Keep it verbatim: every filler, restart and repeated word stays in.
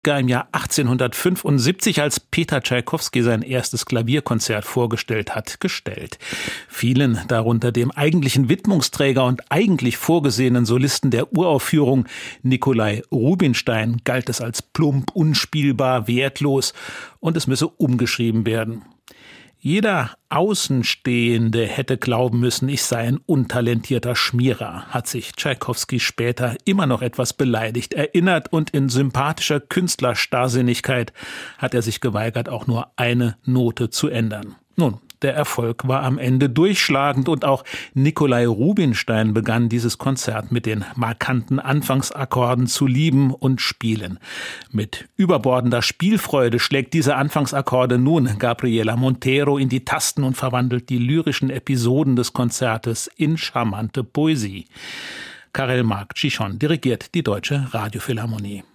im Jahr achtzehnhundertfünfundsiebzig, als Peter Tschaikowski sein erstes Klavierkonzert vorgestellt hat, gestellt. Vielen, darunter dem eigentlichen Widmungsträger und eigentlich vorgesehenen Solisten der Uraufführung, Nikolai Rubinstein, galt es als plump, unspielbar, wertlos und es müsse umgeschrieben werden. Jeder Außenstehende hätte glauben müssen, ich sei ein untalentierter Schmierer, hat sich Tschaikowski später immer noch etwas beleidigt erinnert, und in sympathischer Künstlerstarrsinnigkeit hat er sich geweigert, auch nur eine Note zu ändern. Nun, der Erfolg war am Ende durchschlagend und auch Nikolai Rubinstein begann dieses Konzert mit den markanten Anfangsakkorden zu lieben und spielen. Mit überbordender Spielfreude schlägt diese Anfangsakkorde nun Gabriela Montero in die Tasten und verwandelt die lyrischen Episoden des Konzertes in charmante Poesie. Karel Mark Chichon dirigiert die Deutsche Radiophilharmonie.